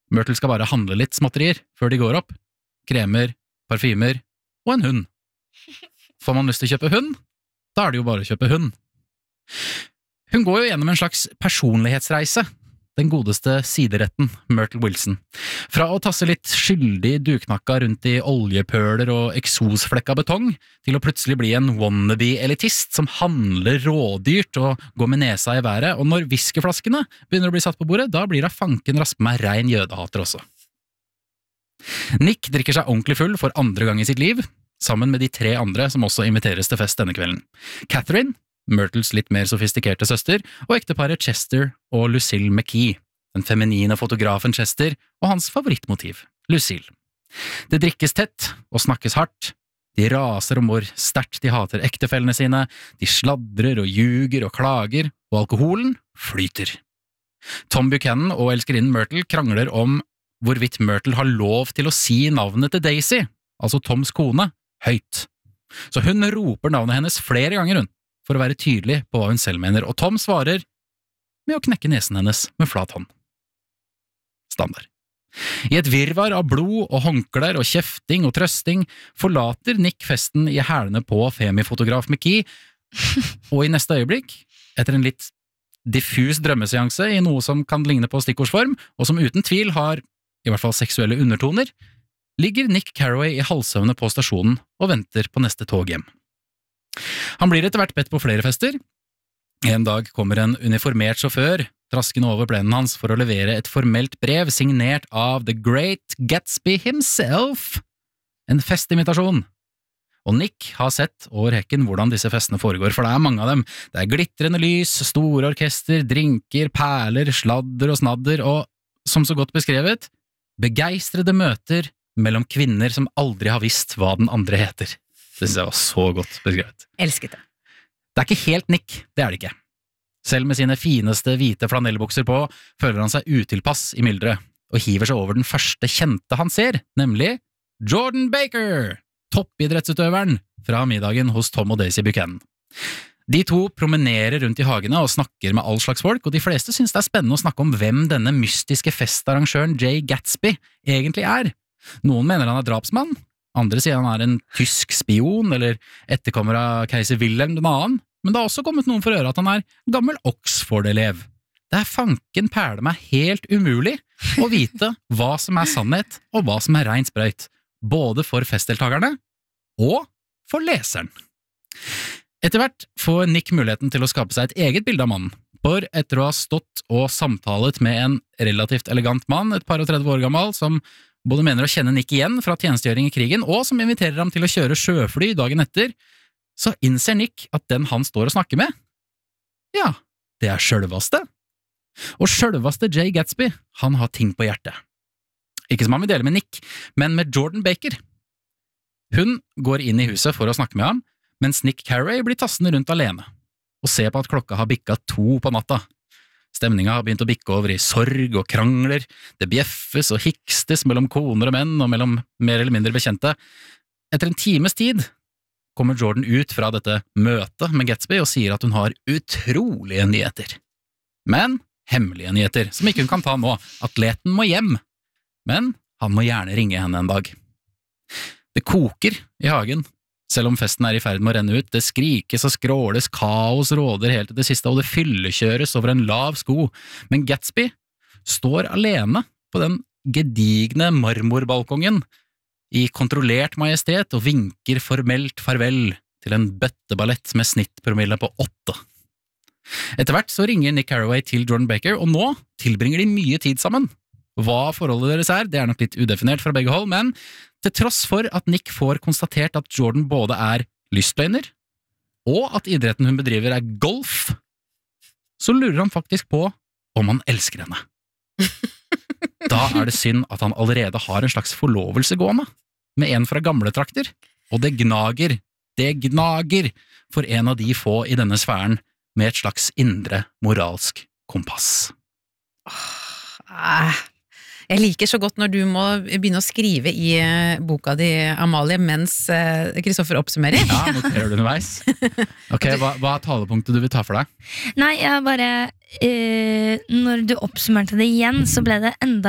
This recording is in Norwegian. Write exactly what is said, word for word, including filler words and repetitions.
Myrtle skal bare handle litt småtterier før de går opp. Kremer, parfymer og en hund. Får man lyst til å kjøpe hund, da er det jo bare å kjøpe hund. Hun går jo gjennom en slags personlighetsreise, den godeste sideretten, Myrtle Wilson. Fra å tasse litt skyldig duknakka rundt i oljepøler og eksosflekka betong, til å plutselig bli en wannabe-elitist som handler rådyrt og går med nesa i været, og når whiskyflaskene begynner å bli satt på bordet, da blir det fanken raskt med rein jødehater også. Nick drikker seg ordentlig full for andre gang i sitt liv, sammen med de tre andre som også inviteres til fest denne kvelden. Catherine, Myrtles litt mer sofistikerte søster, og ekteparet Chester og Lucille McKee, den feminine fotografen Chester og hans favorittmotiv, Lucille. Det drikkes tett og snakkes hardt, de raser om hvor sterkt de hater ektefellene sine, de sladrer og ljuger og klager, og alkoholen flyter. Tom Buchanan og elskerinnen Myrtle krangler om hvorvidt Myrtle har lov til å si navnet til Daisy, altså Toms kone, høyt. Så hun roper navnet hennes flere ganger hun, for å være tydelig på hva hun selv mener, og Tom svarer med å knekke nesen hennes med flat hånd. Standard. I et virvar av blod og håndklær og kjefting og trøsting forlater Nick festen i hælene på femifotograf McKee, og i neste øyeblikk, etter en litt diffus drømmeseanse i noe som kan ligne på stikkordsform, og som uten tvil har i hvert fall seksuelle undertoner, ligger Nick Carraway i halvsøvne på stasjonen og venter på neste tog hjem. Han blir etter hvert bedt på flere fester. En dag kommer en uniformert sjåfør traskende over plenen hans for å levere et formelt brev signert av The Great Gatsby himself, en festinvitasjon. Og Nick har sett over hekken hvordan disse festene foregår, for det er mange av dem. Det er glitrende lys, store orkester, drinker, perler, sladder og snadder, og, som så godt beskrevet, begeistrede møter mellom kvinner som aldri har visst hva den andre heter. Det synes jeg var så godt beskrevet. Elsket det. Det er ikke helt Nick, det er det ikke. Selv med sine fineste hvite flanellbukser på, føler han seg utilpass i myldret, og hiver seg over den første kjente han ser, nemlig Jordan Baker, toppidrettsutøveren fra middagen hos Tom og Daisy Buchanan. De to promenerer rundt i hagene og snakker med all slags folk, og de fleste synes det er spennende å snakke om hvem denne mystiske festarrangøren Jay Gatsby egentlig er. Noen mener han er drapsmann, andre sier han er en tysk spion eller etterkommer av keiser Wilhelm den annen, men det har også kommet noen for å høre at han er gammel Oxford-elev. Det er fanken perle meg helt umulig å vite hva som er sannhet og hva som er rein sprøyt, både for festdeltagerne og for leseren. Etter hvert får Nick muligheten til å skape seg et eget bilde av mannen, for etter å ha stått og samtalet med en relativt elegant mann, et par og tredve år gammel, som både mener å kjenne Nick igjen fra tjenestegjøring i krigen, og som inviterer ham til å kjøre sjøfly dagen etter, så innser Nick at den han står og snakker med, ja, det er sjølvaste. Og sjølvaste Jay Gatsby, han har ting på hjertet. Ikke som han vil dele med Nick, men med Jordan Baker. Hun går inn i huset for å snakke med ham, mens Nick Carraway blir tassende rundt alene, og ser på at klokka har bikket to på natta. Stemninga har begynt å bikke over i sorg og krangler, det bjeffes og hikstes mellom koner og menn og mellom mer eller mindre bekjente. Etter en times tid kommer Jordan ut fra dette møtet med Gatsby og sier at hun har utrolige nyheter. Men hemmelige nyheter, som ikke hun kan ta nå. Atleten må hjem, men han må gjerne ringe henne en dag. Det koker i hagen, selv om festen er i ferd med å renne ut. Det skrikes og skråles, kaos råder helt til det siste, og det fyllekjøres over en lav sko. Men Gatsby står alene på den gedigne marmorbalkongen i kontrollert majestet og vinker formelt farvel til en bøtteballett med snittpromille på åtte. Etter hvert så ringer Nick Carraway til Jordan Baker, og nå tilbringer de mye tid sammen. Hva forholdet deres er, det er nok litt udefinert fra begge hold, men til tross for at Nick får konstatert at Jordan både er lystløgner, og at idretten hun bedriver er golf, så lurer han faktisk på om han elsker henne. Da er det synd at han allerede har en slags forlovelse gående, med en fra gamle trakter, og det gnager, det gnager for en av de få i denne sfæren med et slags indre moralsk kompass. Ah, jeg liker så godt når du må begynne å skrive i boka di, Amalie, mens Kristoffer oppsummerer. Ja, noterer du underveis. Ok, hva, hva er talepunktet du vil ta for deg? Nei, jeg bare eh, når du oppsummerte det igjen, så ble det enda